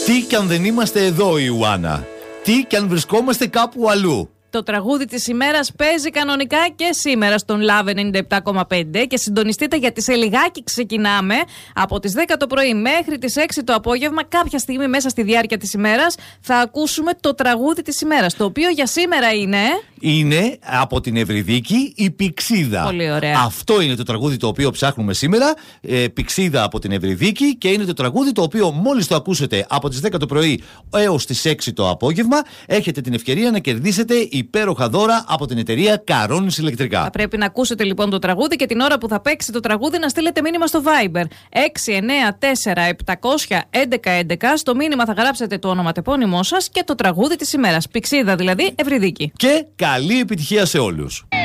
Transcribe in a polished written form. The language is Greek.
Τι κι αν δεν είμαστε εδώ, Ιωάννα. Τι κι αν βρισκόμαστε κάπου αλλού. Το τραγούδι της ημέρας παίζει κανονικά και σήμερα στον Love 97,5 και συντονιστείτε γιατί σε λιγάκι ξεκινάμε από τις 10 το πρωί μέχρι τις 6 το απόγευμα. Κάποια στιγμή μέσα στη διάρκεια της ημέρας θα ακούσουμε το τραγούδι της ημέρας, το οποίο για σήμερα είναι από την Ευρυδίκη η Πηξίδα. Πολύ ωραία. Αυτό είναι το τραγούδι το οποίο ψάχνουμε σήμερα. Πηξίδα από την Ευρυδίκη, και είναι το τραγούδι το οποίο μόλις το ακούσετε από τις 10 το πρωί έως τις 6 το απόγευμα, έχετε την ευκαιρία να κερδίσετε υπέροχα δώρα από την εταιρεία Καρώνης Ηλεκτρικά. Θα πρέπει να ακούσετε λοιπόν το τραγούδι και την ώρα που θα παίξει το τραγούδι να στείλετε μήνυμα στο Viber 694-700-1111. Στο μήνυμα θα γράψετε το ονοματεπώνυμό σας και το τραγούδι της ημέρας. Πηξίδα δηλαδή, Ευρυδίκη. Και καλή επιτυχία σε όλους.